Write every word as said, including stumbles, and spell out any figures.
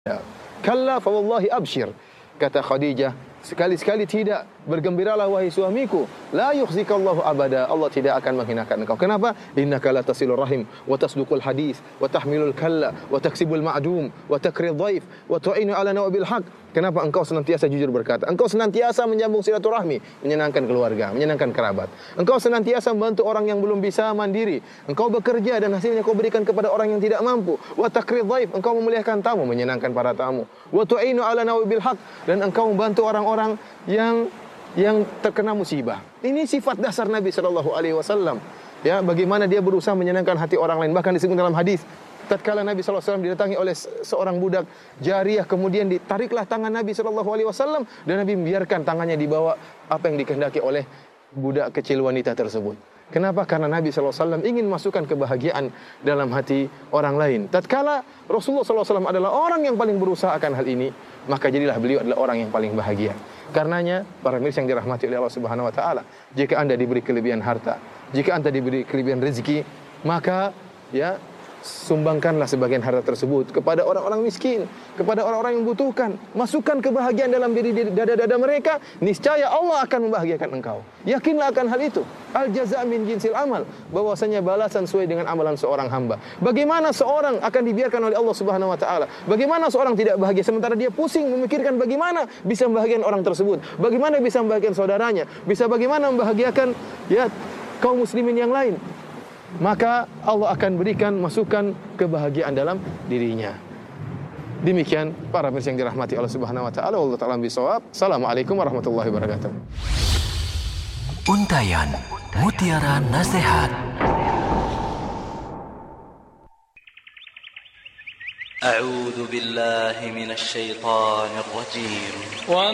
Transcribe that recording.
Kalla fa wallahi abshir, kata Khadijah, sekali-sekali tidak, bergembiralah wahai suamiku, la yukhzikallahu abada, Allah tidak akan menghinakan engkau. Kenapa? Innaka la tasilur rahim wa tasduqul hadis wa tahmilul kalla wa taksibul ma'dum wa takrid dhaif wa tu'inu ala nawabil haq. Kenapa engkau senantiasa jujur berkata? Engkau senantiasa menyambung silaturahmi, menyenangkan keluarga, menyenangkan kerabat. Engkau senantiasa membantu orang yang belum bisa mandiri. Engkau bekerja dan hasilnya kau berikan kepada orang yang tidak mampu. Wa takrid dhaif, engkau memuliakan tamu, menyenangkan para tamu. Wa tu'inu ala nawabil haq, dan engkau membantu orang-orang yang yang terkena musibah. Ini sifat dasar Nabi sallallahu alaihi wasallam. Ya, bagaimana dia berusaha menyenangkan hati orang lain. Bahkan disebut dalam hadis, tatkala Nabi sallallahu alaihi wasallam didatangi oleh seorang budak jariyah, kemudian ditariklah tangan Nabi sallallahu alaihi wasallam dan Nabi membiarkan tangannya dibawa apa yang dikehendaki oleh budak kecil wanita tersebut. Kenapa? Karena Nabi sallallahu alaihi wasallam ingin masukkan kebahagiaan dalam hati orang lain. Tatkala Rasulullah sallallahu alaihi wasallam adalah orang yang paling berusaha akan hal ini, maka jadilah beliau adalah orang yang paling bahagia. Karenanya, para mirsa yang dirahmati oleh Allah Subhanahu wa taala, jika Anda diberi kelebihan harta, jika Anda diberi kelebihan rezeki, maka ya sumbangkanlah sebagian harta tersebut kepada orang-orang miskin, kepada orang-orang yang membutuhkan. Masukkan kebahagiaan dalam diri dada-dada mereka, niscaya Allah akan membahagiakan engkau. Yakinlah akan hal itu. Al jazaa min jinsil amal, bahwasanya balasan sesuai dengan amalan seorang hamba. Bagaimana seorang akan dibiarkan oleh Allah Subhanahu wa taala? Bagaimana seorang tidak bahagia sementara dia pusing memikirkan bagaimana bisa membahagiakan orang tersebut? Bagaimana bisa membahagiakan saudaranya? Bisa bagaimana membahagiakan ya kaum muslimin yang lain? Maka Allah akan berikan masukan kebahagiaan dalam dirinya. Demikian para pemirsa yang dirahmati Allah Subhanahu wa taala, wallahu ta'ala bisawab. Assalamualaikum warahmatullahi wabarakatuh. Untayan Mutiara Nasihat. A'udzu billahi minasy syaithanir rajim.